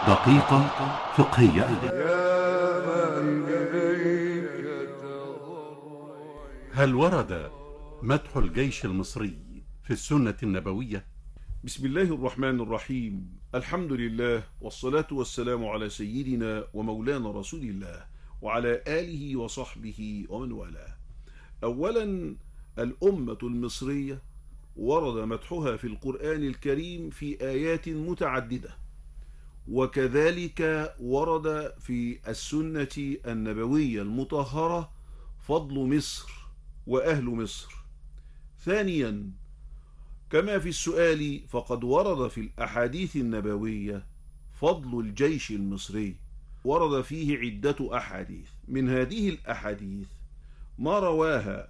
دقيقة فقهية. هل ورد مدح الجيش المصري في السنة النبوية؟ بسم الله الرحمن الرحيم. الحمد لله والصلاة والسلام على سيدنا ومولانا رسول الله وعلى آله وصحبه ومن والاه. أولا، الأمة المصرية ورد مدحها في القرآن الكريم في آيات متعددة، وكذلك ورد في السنة النبوية المطهرة فضل مصر وأهل مصر. ثانيا، كما في السؤال فقد ورد في الأحاديث النبوية فضل الجيش المصري، ورد فيه عدة أحاديث. من هذه الأحاديث ما رواها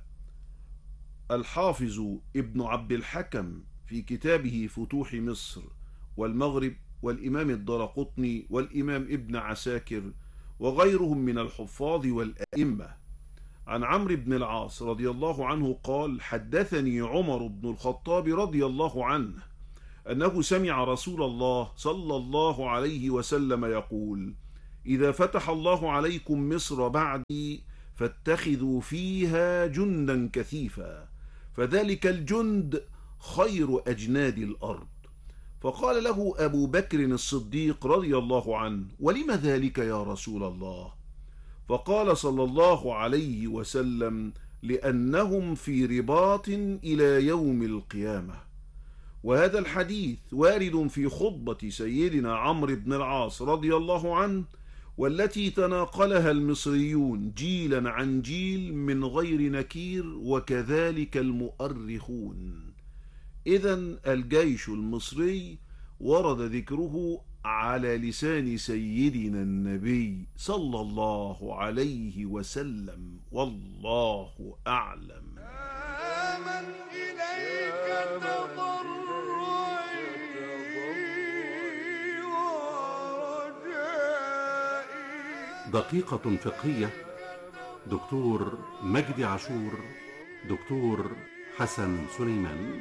الحافظ ابن عبد الحكم في كتابه فتوح مصر والمغرب، والإمام الدرقطني والإمام ابن عساكر وغيرهم من الحفاظ والأئمة، عن عمرو بن العاص رضي الله عنه قال: حدثني عمر بن الخطاب رضي الله عنه أنه سمع رسول الله صلى الله عليه وسلم يقول: إذا فتح الله عليكم مصر بعدي فاتخذوا فيها جندا كثيفا، فذلك الجند خير أجناد الأرض. فقال له أبو بكر الصديق رضي الله عنه: ولم ذلك يا رسول الله؟ فقال صلى الله عليه وسلم: لأنهم في رباط إلى يوم القيامة. وهذا الحديث وارد في خطبة سيدنا عمرو بن العاص رضي الله عنه، والتي تناقلها المصريون جيلا عن جيل من غير نكير، وكذلك المؤرخون. إذن الجيش المصري ورد ذكره على لسان سيدنا النبي صلى الله عليه وسلم، والله أعلم. من إليك تضرعي ورجائي. دقيقة فقهية. دكتور مجدي عاشور، دكتور حسن سليمان.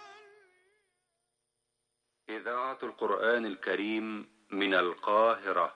إذاعة القرآن الكريم من القاهرة.